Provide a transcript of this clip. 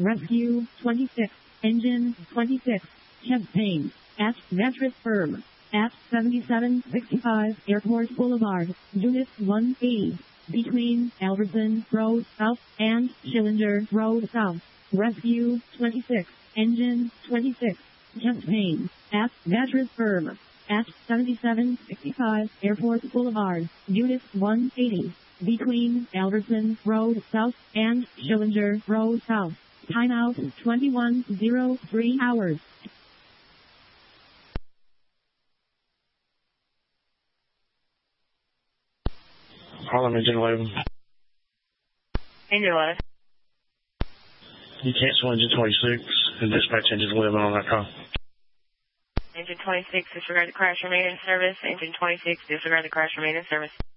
Rescue 26, Engine 26, Champaign, at Mattress Firm, at 7765 Airport Boulevard, Unit 180, between Albertson Road South and Schillinger Road South. Rescue 26, Engine 26, Champaign, at Mattress Firm, at 7765 Airport Boulevard, Unit 180, between Albertson Road South and Schillinger Road South. Timeout 21:03 hours. Harlem Engine 11. Engine 11. You cancel Engine 26 and dispatch Engine 11 on that call. Engine 26, disregard the crash or maintenance service. Engine 26, disregard the crash or maintenance service.